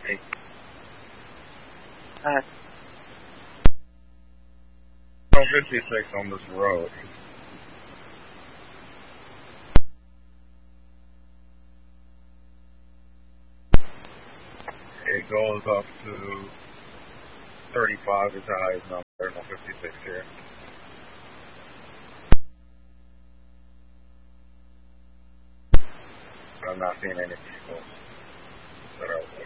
Hey. 56 on this road. It goes up to 35 is the highest number on 56 here. I'm not seeing any people that are